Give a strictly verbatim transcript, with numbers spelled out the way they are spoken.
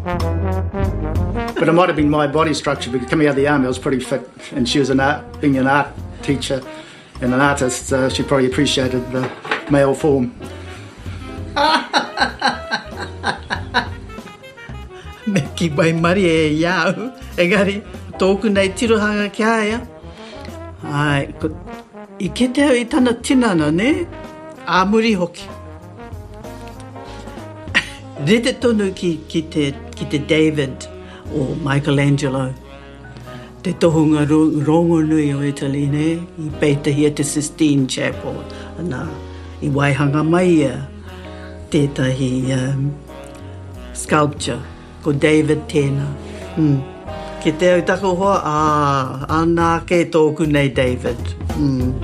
But it might have been my body structure, because coming out of the army I was pretty fit, and she was an art, being an art teacher and an artist, uh, she probably appreciated the male form. Me ki mai mari e iau, engari, tōku nei tirohanga ki aia. Ai, ko, I ke teo I tana tinana, ne? Āmuri hoki. Rete tonu ki, ki, te, ki te David o Michelangelo. Te tohunga rongo nui o Italy, ne? I peitahia te Sistine Chapel, ana, I waihanga mai ia, tētahi um, sculpture, ko David tēnā. Mm. Ke te au tako hoa, ah, anā ke tōku nei David. Mm.